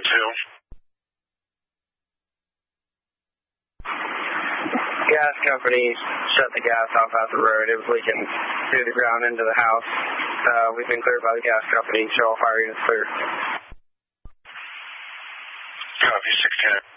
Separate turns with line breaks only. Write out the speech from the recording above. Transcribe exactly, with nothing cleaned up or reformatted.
two.
Gas company shut the gas off at the road. It was leaking through the ground into the house. Uh, we've been cleared by the gas company. Show all fire units clear.
Copy, six ten.